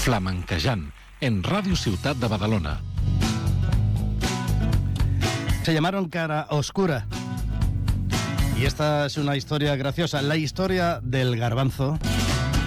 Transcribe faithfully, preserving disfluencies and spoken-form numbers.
Flamenquejant, en Radio Ciutat de Badalona. Se llamaron Cara Oscura. Y esta es una historia graciosa, la historia del garbanzo.